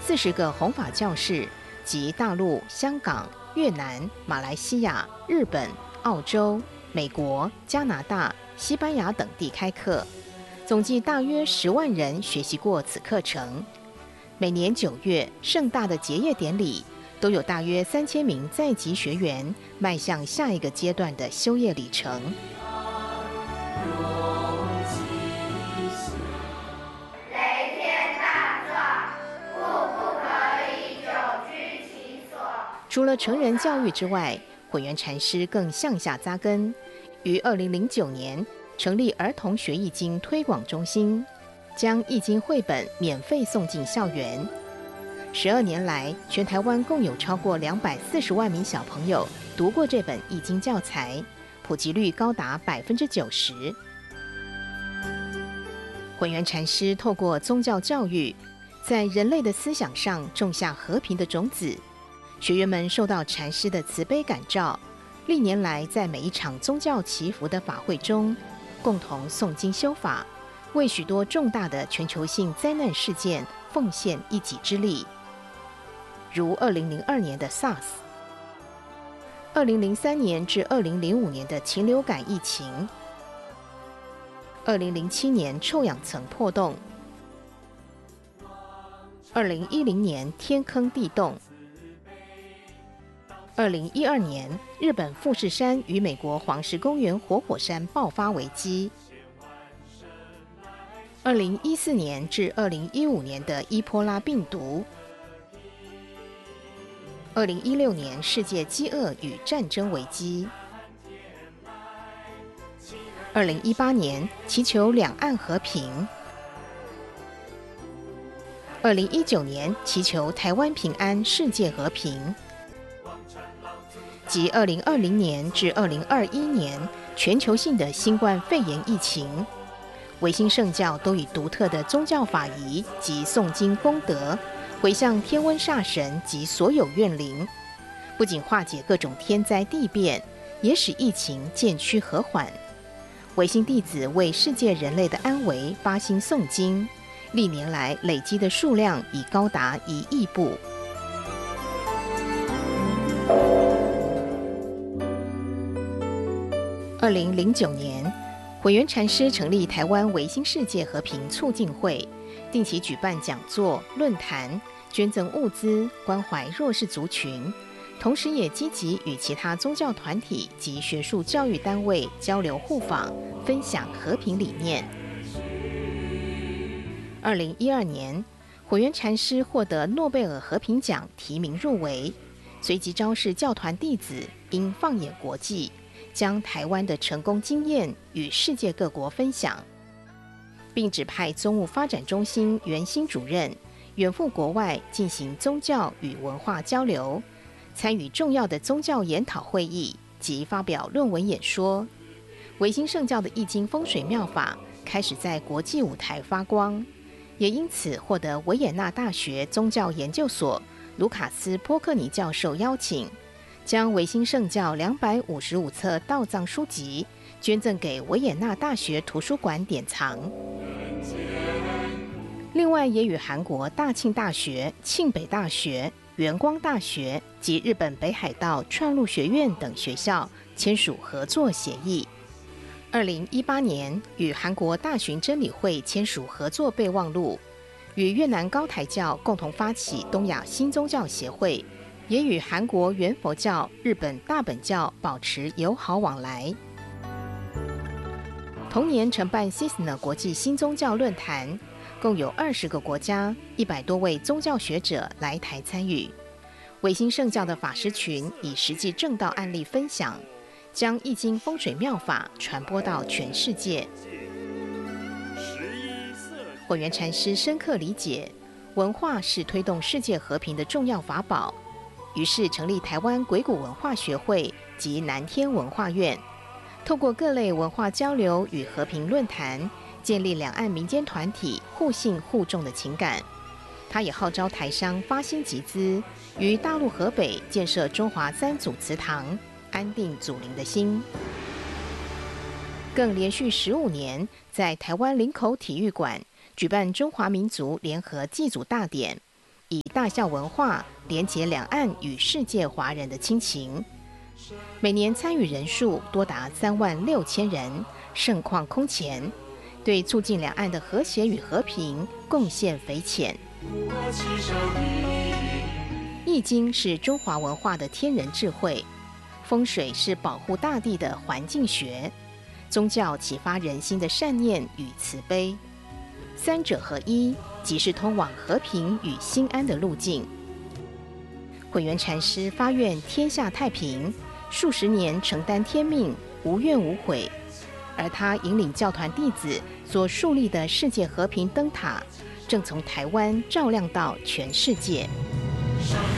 40个弘法教士及大陆、香港、越南、马来西亚、日本、澳洲、美国、加拿大、西班牙等地开课，总计大约10万人学习过此课程。每年9月盛大的结业典礼，都有大约3000名在籍学员迈向下一个阶段的修业里程。 雷天大壮，故不可以久居其所。 除了成人教育之外，混元禅师更向下扎根，于2009年成立儿童学易经推广中心，将易经绘本免费送进校园。12年来，全台湾共有超过240万名小朋友读过这本易经教材，普及率高达90%。混元禅师透过宗教教育，在人类的思想上种下和平的种子。学员们受到禅师的慈悲感召，历年来在每一场宗教祈福的法会中，共同诵经修法，为许多重大的全球性灾难事件奉献一己之力，如2002年的 SARS、2003年至2005年的禽流感疫情、2007年臭氧层破洞、2010年天坑地洞、2012年日本富士山与美国黄石公园活火山爆发危机、2014年至2015年的伊波拉病毒、2016年世界饥饿与战争危机、2018年祈求两岸和平、2019年祈求台湾平安、世界和平，及2020年至2021年全球性的新冠肺炎疫情，维新圣教都以独特的宗教法仪及诵经功德，回向天瘟煞神及所有怨灵，不仅化解各种天灾地变，也使疫情渐趋和缓。维新弟子为世界人类的安危发心诵经，历年来累积的数量已高达1亿部。2009年，混元禅师成立台湾维新世界和平促进会，定期举办讲座、论坛，捐赠物资，关怀弱势族群，同时也积极与其他宗教团体及学术教育单位交流互访，分享和平理念。2012年，混元禅师获得诺贝尔和平奖提名入围，随即招示教团弟子应放眼国际，将台湾的成功经验与世界各国分享，并指派宗务发展中心袁新主任远赴国外进行宗教与文化交流，参与重要的宗教研讨会议及发表论文演说。维新圣教的易经风水妙法开始在国际舞台发光，也因此获得维也纳大学宗教研究所卢卡斯·波克尼教授邀请，将维新圣教255册道藏书籍捐赠给维也纳大学图书馆典藏。另外，也与韩国大庆大学、庆北大学、元光大学及日本北海道串路学院等学校签署合作协议。2018年，与韩国大寻真理会签署合作备忘录，与越南高台教共同发起东亚新宗教协会，也与韩国原佛教、日本大本教保持友好往来。同年承办 CISNA 国际新宗教论坛，共有20个国家100多位宗教学者来台参与。维新圣教的法师群以实际正道案例分享，将易经风水妙法传播到全世界。混元禅师深刻理解，文化是推动世界和平的重要法宝，于是成立台湾鬼谷文化学会及南天文化院，透过各类文化交流与和平论坛，建立两岸民间团体互信互重的情感。他也号召台商发心集资，于大陆河北建设中华3祖祠堂，安定祖灵的心。更连续15年在台湾林口体育馆举办中华民族联合祭祖大典，以以大孝文化连结两岸与世界华人的亲情。每年参与人数多达36000人，盛况空前，对促进两岸的和谐与和平贡献匪浅。易经是中华文化的天人智慧，风水是保护大地的环境学，宗教启发人心的善念与慈悲，三者合一，即是通往和平与心安的路径。慧远禅师发愿天下太平，数十年承担天命，无怨无悔。而他引领教团弟子所树立的世界和平灯塔，正从台湾照亮到全世界。